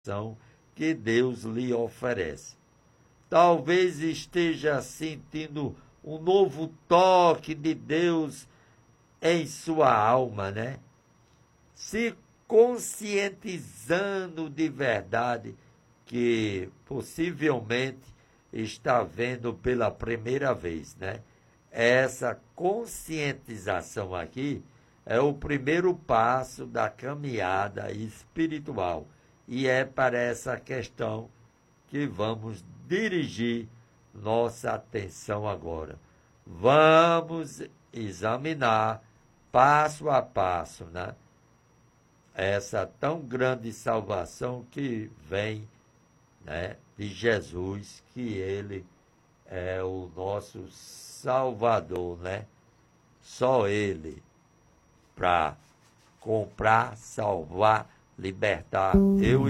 que Deus lhe oferece. Talvez esteja sentindo um novo toque de Deus em sua alma, né? Se conscientizando de verdade que possivelmente está vendo pela primeira vez, né? Essa conscientização aqui é o primeiro passo da caminhada espiritual e é para essa questão que vamos dirigir nossa atenção agora. Vamos examinar passo a passo, né? Essa tão grande salvação que vem, né, de Jesus, que ele é o nosso Salvador, né? Só ele para comprar, salvar, libertar eu